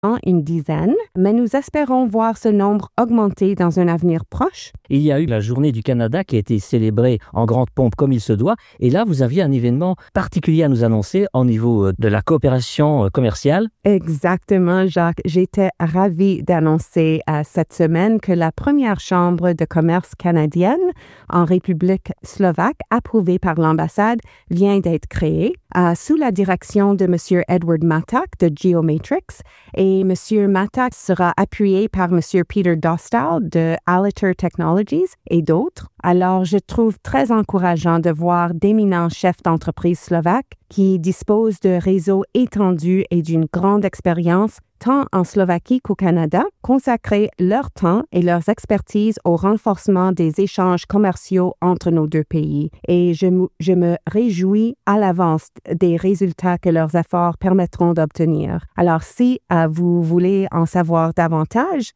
une dizaine, mais nous espérons voir ce nombre augmenter dans un avenir proche. Il y a eu la Journée du Canada qui a été célébrée en grande pompe comme il se doit. Et là, vous aviez un événement particulier à nous annoncer au niveau de la coopération commerciale. Exactement, Jacques. J'étais ravie d'annoncer cette semaine que la première chambre de commerce canadienne en République slovaque, approuvée par l'ambassade, vient d'être créée sous la direction de M. Edward Matak de Geomatrix. Et M. Matak sera appuyé par M. Peter Dostal de Aliter Technologies et d'autres. Alors, je trouve très encourageant de voir d'éminents chefs d'entreprise slovaques qui disposent de réseaux étendus et d'une grande expérience tant en Slovaquie qu'au Canada, consacrer leur temps et leurs expertises au renforcement des échanges commerciaux entre nos deux pays. Et je me réjouis à l'avance des résultats que leurs efforts permettront d'obtenir. Alors, si vous voulez en savoir davantage,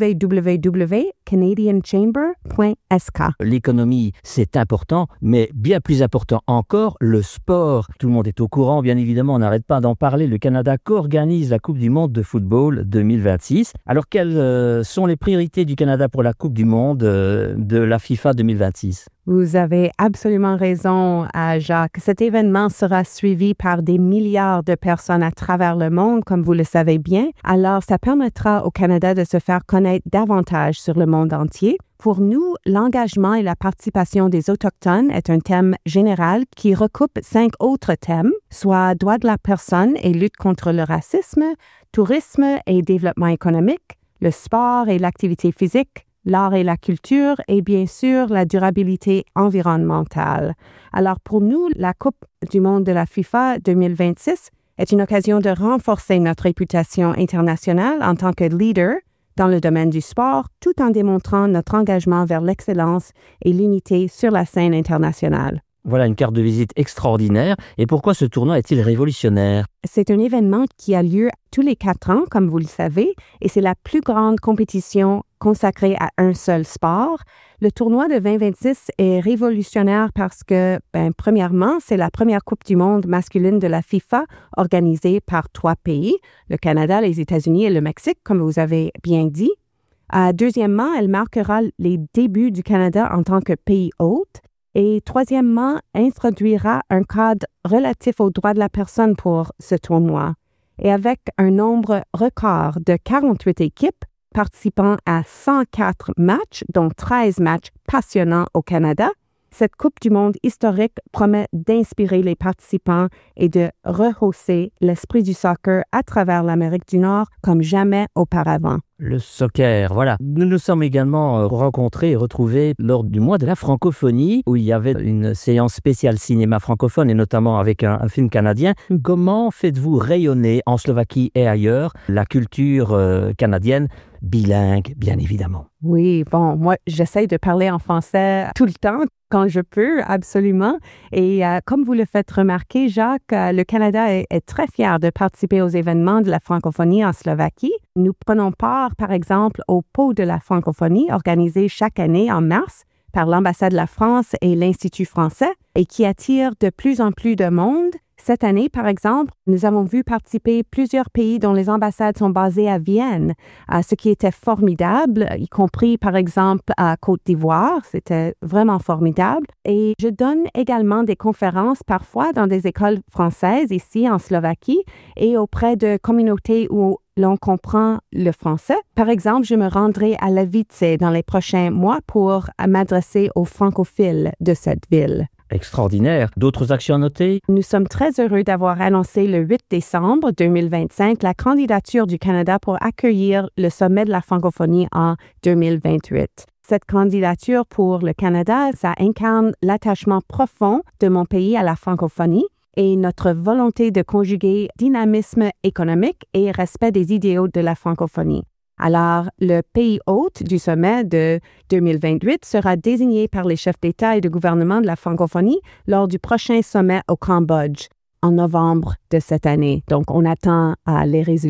www.canadianchamber.sk. L'économie, c'est important, mais bien plus important encore, le sport. Tout le monde est au courant, bien évidemment, on n'arrête pas d'en parler. Le Canada co-organise la Coupe du monde de football 2026. Alors, quelles sont les priorités du Canada pour la Coupe du monde de la FIFA 2026? Vous avez absolument raison, Jacques. Cet événement sera suivi par des milliards de personnes à travers le monde, comme vous le savez bien. Alors, ça permettra au Canada de se faire connaître davantage sur le monde entier. Pour nous, l'engagement et la participation des Autochtones est un thème général qui recoupe 5 autres thèmes, soit droits de la personne et lutte contre le racisme, tourisme et développement économique, le sport et l'activité physique, l'art et la culture et bien sûr la durabilité environnementale. Alors pour nous, la Coupe du monde de la FIFA 2026 est une occasion de renforcer notre réputation internationale en tant que leader dans le domaine du sport, tout en démontrant notre engagement vers l'excellence et l'unité sur la scène internationale. Voilà une carte de visite extraordinaire. Et pourquoi ce tournoi est-il révolutionnaire? C'est un événement qui a lieu tous les 4 ans, comme vous le savez, et c'est la plus grande compétition consacrée à un seul sport. Le tournoi de 2026 est révolutionnaire parce que, premièrement, c'est la première Coupe du monde masculine de la FIFA organisée par 3 pays, le Canada, les États-Unis et le Mexique, comme vous avez bien dit. Deuxièmement, elle marquera les débuts du Canada en tant que pays hôte. Et troisièmement, introduira un cadre relatif aux droits de la personne pour ce tournoi. Et avec un nombre record de 48 équipes participant à 104 matchs, dont 13 matchs passionnants au Canada, cette Coupe du monde historique promet d'inspirer les participants et de rehausser l'esprit du soccer à travers l'Amérique du Nord comme jamais auparavant. Le soccer, voilà. Nous nous sommes également rencontrés et retrouvés lors du mois de la francophonie où il y avait une séance spéciale cinéma francophone et notamment avec un film canadien. Comment faites-vous rayonner en Slovaquie et ailleurs la culture canadienne bilingue, bien évidemment? Oui, bon, moi, j'essaie de parler en français tout le temps, quand je peux, absolument. Et comme vous le faites remarquer, Jacques, le Canada est très fier de participer aux événements de la francophonie en Slovaquie. Nous prenons part, par exemple, au Pot de la francophonie organisé chaque année en mars par l'ambassade de la France et l'Institut français et qui attire de plus en plus de monde. Cette année, par exemple, nous avons vu participer plusieurs pays dont les ambassades sont basées à Vienne, ce qui était formidable, y compris, par exemple, à Côte d'Ivoire. C'était vraiment formidable. Et je donne également des conférences parfois dans des écoles françaises ici en Slovaquie et auprès de communautés où l'on comprend le français. Par exemple, je me rendrai à Levice dans les prochains mois pour m'adresser aux francophiles de cette ville. Extraordinaire. D'autres actions à noter? Nous sommes très heureux d'avoir annoncé le 8 décembre 2025 la candidature du Canada pour accueillir le sommet de la francophonie en 2028. Cette candidature pour le Canada, ça incarne l'attachement profond de mon pays à la francophonie et notre volonté de conjuguer dynamisme économique et respect des idéaux de la francophonie. Alors, le pays hôte du sommet de 2028 sera désigné par les chefs d'État et de gouvernement de la francophonie lors du prochain sommet au Cambodge en novembre de cette année. Donc, on attend les résultats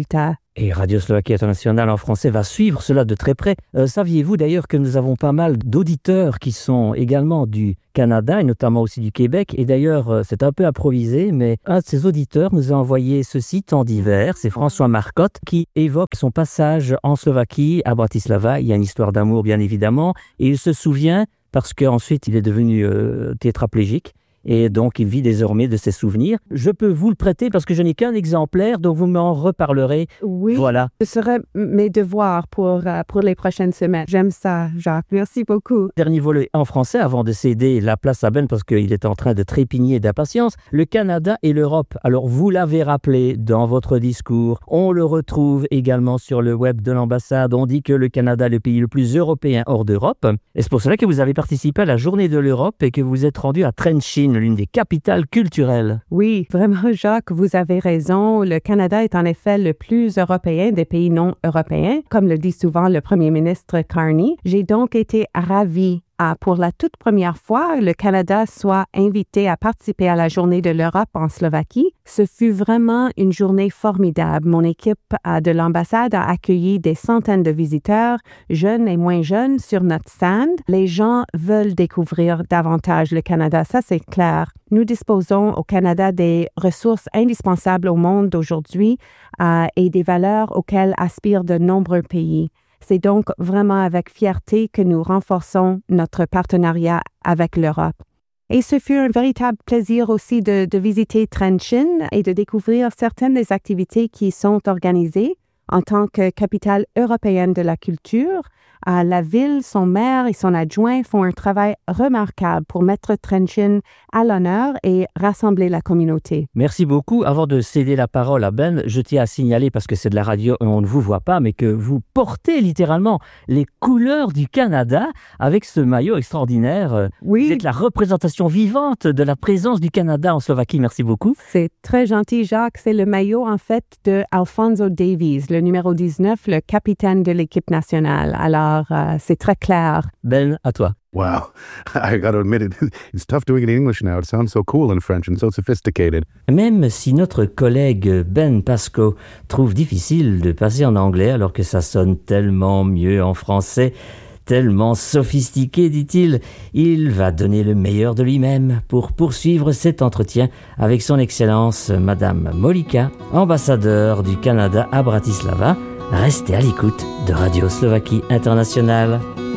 Et Radio Slovaquie Internationale en français va suivre cela de très près. Saviez-vous d'ailleurs que nous avons pas mal d'auditeurs qui sont également du Canada et notamment aussi du Québec. Et d'ailleurs, c'est un peu improvisé, mais un de ces auditeurs nous a envoyé ceci temps d'hiver. C'est François Marcotte qui évoque son passage en Slovaquie, à Bratislava. Il y a une histoire d'amour, bien évidemment. Et il se souvient, parce qu'ensuite il est devenu tétraplégique. Et donc, il vit désormais de ses souvenirs. Je peux vous le prêter parce que je n'ai qu'un exemplaire, donc vous m'en reparlerez. Oui, voilà. Ce serait mes devoirs pour les prochaines semaines. J'aime ça, Jacques. Merci beaucoup. Dernier volet en français avant de céder la place à Ben parce qu'il est en train de trépigner d'impatience. Le Canada et l'Europe. Alors, vous l'avez rappelé dans votre discours. On le retrouve également sur le web de l'ambassade. On dit que le Canada est le pays le plus européen hors d'Europe. Et c'est pour cela que vous avez participé à la Journée de l'Europe et que vous êtes rendu à Trenčín, l'une des capitales culturelles. Oui, vraiment, Jacques, vous avez raison. Le Canada est en effet le plus européen des pays non européens, comme le dit souvent le premier ministre Carney. J'ai donc été ravie pour la toute première fois, le Canada soit invité à participer à la Journée de l'Europe en Slovaquie. Ce fut vraiment une journée formidable. Mon équipe de l'ambassade a accueilli des centaines de visiteurs, jeunes et moins jeunes, sur notre stand. Les gens veulent découvrir davantage le Canada, ça c'est clair. Nous disposons au Canada des ressources indispensables au monde d'aujourd'hui et des valeurs auxquelles aspirent de nombreux pays. C'est donc vraiment avec fierté que nous renforçons notre partenariat avec l'Europe. Et ce fut un véritable plaisir aussi de visiter Trenčín et de découvrir certaines des activités qui sont organisées en tant que capitale européenne de la culture. La ville, son maire et son adjoint font un travail remarquable pour mettre Trenčín à l'honneur et rassembler la communauté. Merci beaucoup. Avant de céder la parole à Ben, je tiens à signaler, parce que c'est de la radio et on ne vous voit pas, mais que vous portez littéralement les couleurs du Canada avec ce maillot extraordinaire. Oui. Vous êtes la représentation vivante de la présence du Canada en Slovaquie. Merci beaucoup. C'est très gentil, Jacques. C'est le maillot, en fait, de Alphonso Davies, le numéro 19, le capitaine de l'équipe nationale. Alors, c'est très clair. Ben, à toi. Wow. I got to admit it. It's tough doing it in English now. It sounds so cool in French and so sophisticated. Même si notre collègue Ben Pasco trouve difficile de passer en anglais alors que ça sonne tellement mieux en français, tellement sophistiqué, dit-il, il va donner le meilleur de lui-même pour poursuivre cet entretien avec son Excellence Madame Molika, ambassadeur du Canada à Bratislava. Restez à l'écoute de Radio Slovaquie Internationale.